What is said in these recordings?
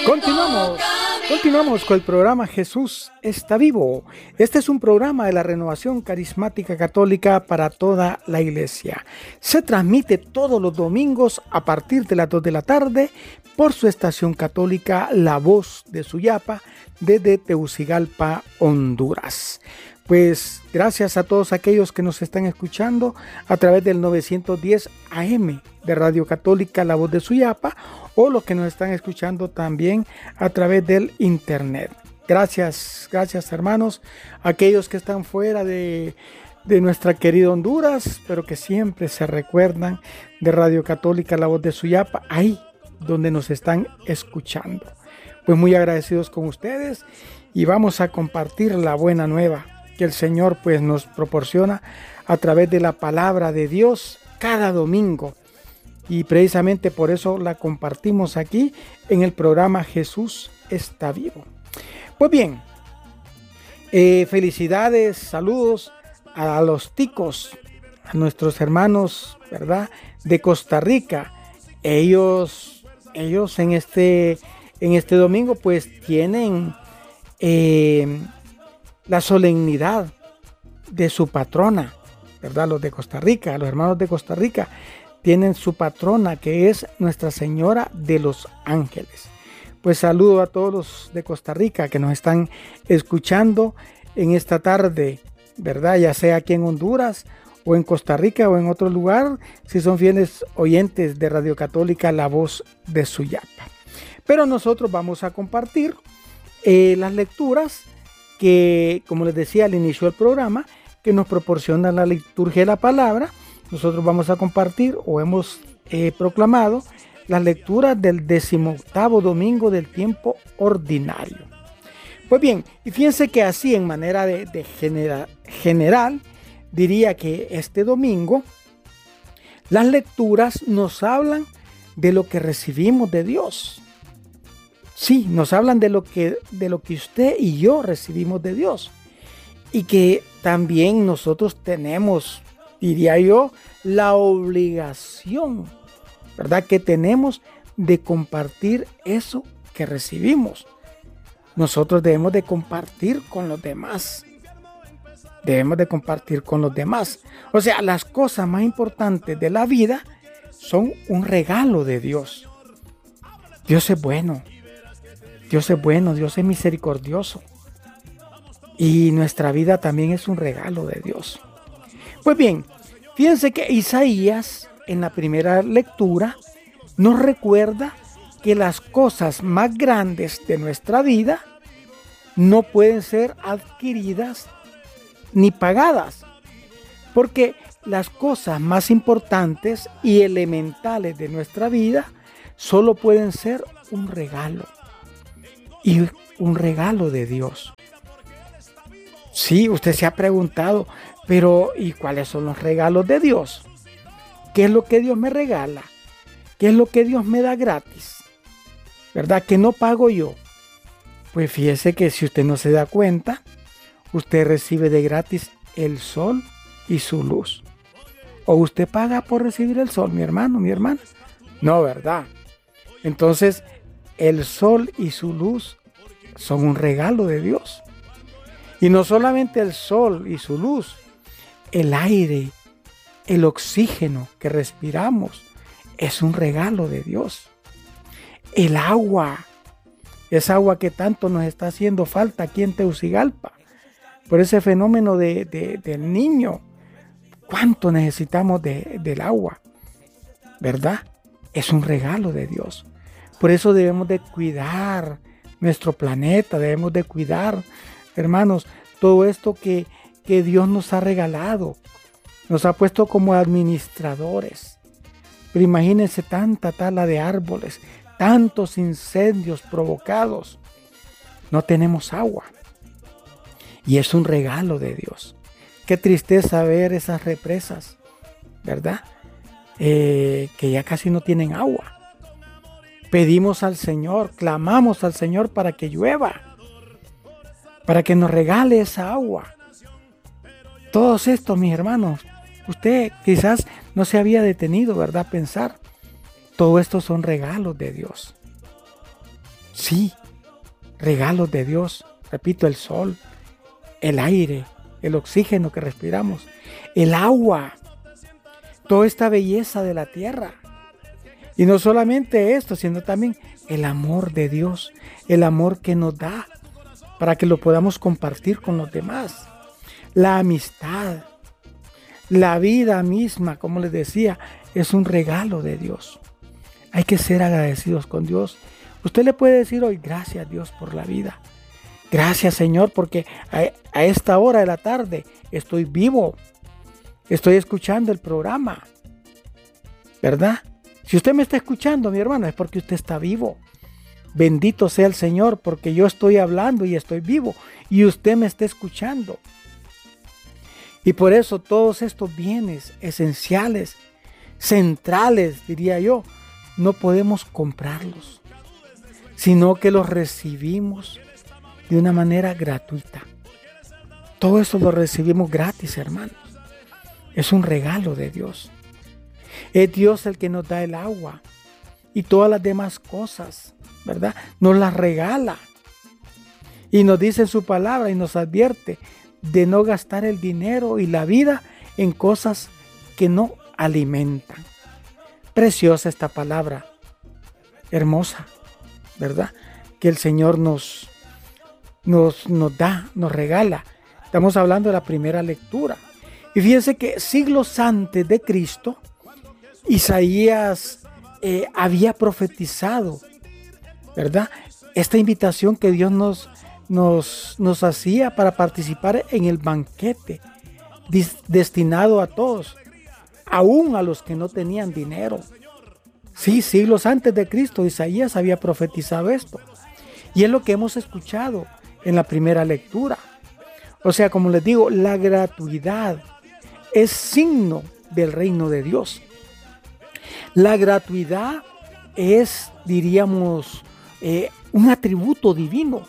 Continuamos con el programa Jesús está vivo. Este es un programa de la Renovación Carismática Católica para toda la iglesia. Se transmite todos los domingos a partir de las 2 de la tarde por su estación católica La Voz de Suyapa desde Tegucigalpa, Honduras. Pues gracias a todos aquellos que nos están escuchando a través del 910 AM de Radio Católica La Voz de Suyapa o los que nos están escuchando también a través del internet. Gracias hermanos, aquellos que están fuera de nuestra querida Honduras, pero que siempre se recuerdan de Radio Católica La Voz de Suyapa, ahí donde nos están escuchando. Pues muy agradecidos con ustedes y vamos a compartir la buena nueva que el Señor pues nos proporciona a través de la palabra de Dios cada domingo. Y precisamente por eso la compartimos aquí en el programa Jesús está vivo. Pues bien, felicidades, saludos a los ticos, a nuestros hermanos, ¿verdad?, de Costa Rica. Ellos en este domingo pues tienen la solemnidad de su patrona, ¿verdad? Los de Costa Rica, los hermanos de Costa Rica tienen su patrona, que es Nuestra Señora de los Ángeles. Pues saludo a todos los de Costa Rica que nos están escuchando en esta tarde, ¿verdad? Ya sea aquí en Honduras o en Costa Rica o en otro lugar, si son fieles oyentes de Radio Católica La Voz de Suyapa. Pero nosotros vamos a compartir las lecturas que, como les decía al inicio del programa, que nos proporciona la liturgia de la palabra. Nosotros vamos a compartir o hemos proclamado las lecturas del 18º domingo del tiempo ordinario. Pues bien, y fíjense que así en manera de general, diría que este domingo las lecturas nos hablan de lo que recibimos de Dios. Sí, nos hablan de lo que usted y yo recibimos de Dios. Y que también nosotros tenemos, diría yo, la obligación, ¿verdad?, que tenemos de compartir eso que recibimos. Nosotros debemos de compartir con los demás. Debemos de compartir con los demás. O sea, las cosas más importantes de la vida son un regalo de Dios. Dios es bueno. Dios es bueno, Dios es misericordioso. Y nuestra vida también es un regalo de Dios. Pues bien, fíjense que Isaías, en la primera lectura, nos recuerda que las cosas más grandes de nuestra vida no pueden ser adquiridas ni pagadas, porque las cosas más importantes y elementales de nuestra vida solo pueden ser un regalo, y un regalo de Dios. Sí, usted se ha preguntado, pero ¿y cuáles son los regalos de Dios? ¿Qué es lo que Dios me regala? ¿Qué es lo que Dios me da gratis? ¿Verdad? Que no pago yo. Pues fíjese que si usted no se da cuenta, usted recibe de gratis el sol y su luz. ¿O usted paga por recibir el sol, mi hermano, mi hermana? No, ¿verdad? Entonces, el sol y su luz son un regalo de Dios. Y no solamente el sol y su luz, el aire, el oxígeno que respiramos es un regalo de Dios. El agua, esa agua que tanto nos está haciendo falta aquí en Tegucigalpa, por ese fenómeno del niño. ¿Cuánto necesitamos del agua? ¿Verdad? Es un regalo de Dios. Por eso debemos de cuidar nuestro planeta, debemos de cuidar, hermanos, todo esto que Dios nos ha regalado. Nos ha puesto como administradores. Pero imagínense tanta tala de árboles, tantos incendios provocados. No tenemos agua. Y es un regalo de Dios. Qué tristeza ver esas represas, ¿verdad? Que ya casi no tienen agua. Pedimos al Señor, clamamos al Señor para que llueva, para que nos regale esa agua. Todos estos, mis hermanos, usted quizás no se había detenido, ¿verdad?, a pensar. Todo esto son regalos de Dios. Sí, regalos de Dios. Repito, el sol, el aire, el oxígeno que respiramos, el agua, toda esta belleza de la tierra. Y no solamente esto, sino también el amor de Dios, el amor que nos da para que lo podamos compartir con los demás. La amistad, la vida misma, como les decía, es un regalo de Dios. Hay que ser agradecidos con Dios. Usted le puede decir hoy, gracias Dios por la vida. Gracias Señor porque a esta hora de la tarde estoy vivo. Estoy escuchando el programa. ¿Verdad? Si usted me está escuchando, mi hermano, es porque usted está vivo. Bendito sea el Señor porque yo estoy hablando y estoy vivo y usted me está escuchando. Y por eso todos estos bienes esenciales, centrales, diría yo, no podemos comprarlos, sino que los recibimos de una manera gratuita. Todo eso lo recibimos gratis, hermanos. Es un regalo de Dios. Es Dios el que nos da el agua y todas las demás cosas, ¿verdad? Nos las regala. Y nos dice en su palabra y nos advierte de no gastar el dinero y la vida en cosas que no alimentan. Preciosa esta palabra, hermosa, ¿verdad? Que el Señor nos da, nos regala. Estamos hablando de la primera lectura. Y fíjense que siglos antes de Cristo, Isaías había profetizado, ¿verdad? Esta invitación que Dios nos hacía para participar en el banquete destinado a todos, aún a los que no tenían dinero. Sí, siglos antes de Cristo, Isaías había profetizado esto. Y es lo que hemos escuchado en la primera lectura. O sea, como les digo, la gratuidad es signo del reino de Dios. La gratuidad es, diríamos, un atributo divino.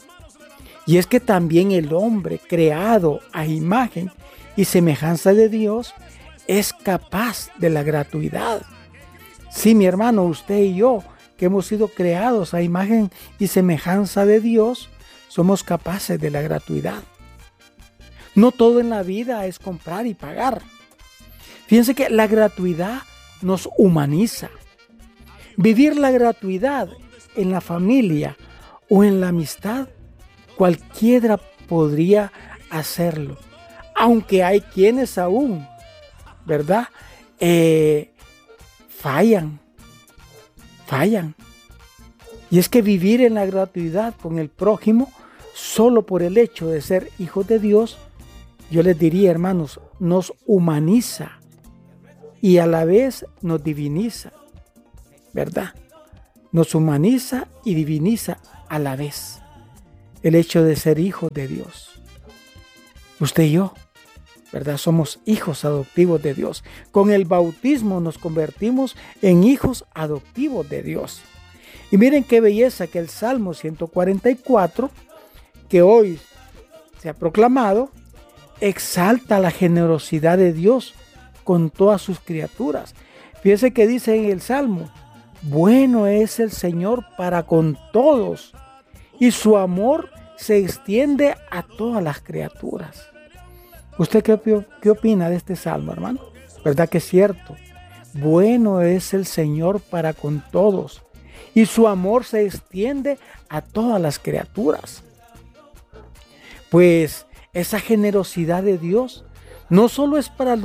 Y es que también el hombre creado a imagen y semejanza de Dios es capaz de la gratuidad. Sí, mi hermano, usted y yo, que hemos sido creados a imagen y semejanza de Dios, somos capaces de la gratuidad. No todo en la vida es comprar y pagar. Fíjense que la gratuidad nos humaniza. Vivir la gratuidad en la familia o en la amistad, cualquiera podría hacerlo. Aunque hay quienes aún, ¿verdad? Fallan. Y es que vivir en la gratuidad con el prójimo, solo por el hecho de ser hijos de Dios, yo les diría, hermanos, nos humaniza y a la vez nos diviniza, ¿verdad? Nos humaniza y diviniza a la vez el hecho de ser hijos de Dios. Usted y yo, ¿verdad? Somos hijos adoptivos de Dios. Con el bautismo nos convertimos en hijos adoptivos de Dios. Y miren qué belleza que el Salmo 144, que hoy se ha proclamado, exalta la generosidad de Dios con todas sus criaturas. Fíjense que dice en el Salmo, bueno es el Señor para con todos y su amor se extiende a todas las criaturas. ¿Usted qué opina de este Salmo, hermano? ¿Verdad que es cierto? Bueno es el Señor para con todos y su amor se extiende a todas las criaturas. Pues esa generosidad de Dios no solo es para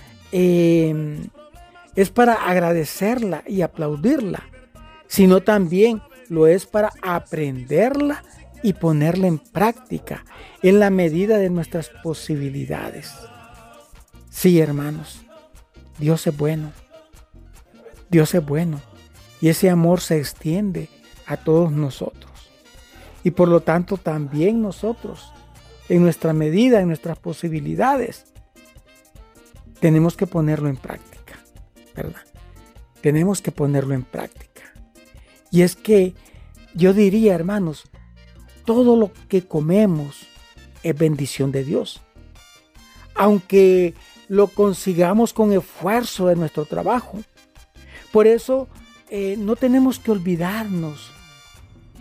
es para agradecerla y aplaudirla, sino también lo es para aprenderla y ponerla en práctica en la medida de nuestras posibilidades. Sí, hermanos, Dios es bueno. Dios es bueno y ese amor se extiende a todos nosotros. Y por lo tanto también nosotros, en nuestra medida, en nuestras posibilidades, tenemos que ponerlo en práctica, ¿verdad? Tenemos que ponerlo en práctica. Y es que yo diría, hermanos, todo lo que comemos es bendición de Dios. Aunque lo consigamos con esfuerzo de nuestro trabajo. Por eso no tenemos que olvidarnos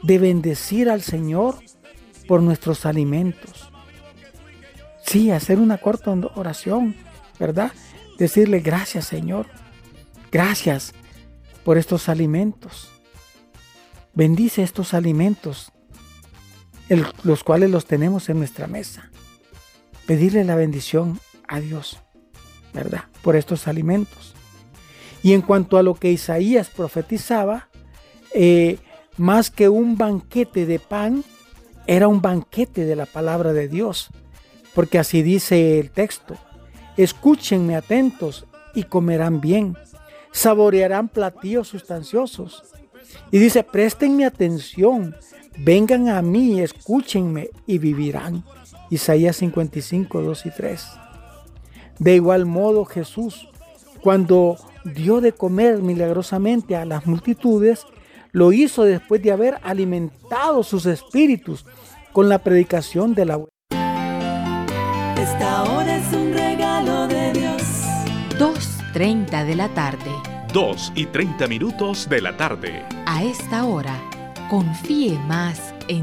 de bendecir al Señor por nuestros alimentos. Sí, hacer una corta oración, ¿verdad? Decirle gracias, Señor. Gracias por estos alimentos. Bendice estos alimentos, los cuales los tenemos en nuestra mesa. Pedirle la bendición a Dios, ¿verdad? Por estos alimentos. Y en cuanto a lo que Isaías profetizaba, más que un banquete de pan, era un banquete de la palabra de Dios. Porque así dice el texto: escúchenme atentos y comerán bien, saborearán platillos sustanciosos. Y dice: préstenme atención, vengan a mí, escúchenme y vivirán. Isaías 55, 2 y 3. De igual modo, Jesús, cuando dio de comer milagrosamente a las multitudes, lo hizo después de haber alimentado sus espíritus con la predicación de la buena. Esta hora es un regalo de Dios. 2:30 de la tarde. 2:30 de la tarde. A esta hora, confíe más en